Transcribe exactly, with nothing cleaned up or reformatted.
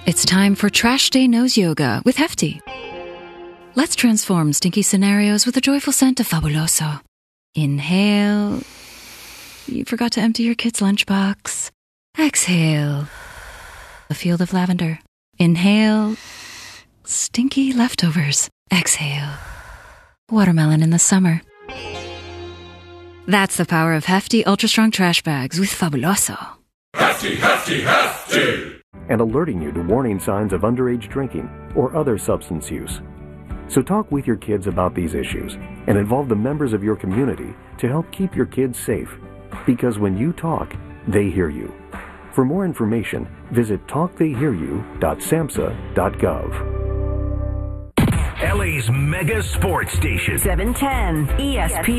It's time for Trash Day Nose Yoga with Hefty. Let's transform stinky scenarios with a joyful scent of Fabuloso. Inhale. You forgot to empty your kid's lunchbox. Exhale. A field of lavender. Inhale. Stinky leftovers. Exhale. Watermelon in the summer. That's the power of Hefty Ultra Strong Trash Bags with Fabuloso. Hefty, hefty, hefty! And alerting you to warning signs of underage drinking or other substance use. So talk with your kids about these issues and involve the members of your community to help keep your kids safe. Because when you talk, they hear you. For more information, visit talk they hear you dot samhsa dot gov. L A's mega sports station. seven ten E S P N.